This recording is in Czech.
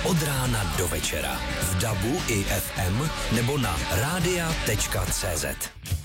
od rána do večera. V DABu i FM nebo na radia.cz.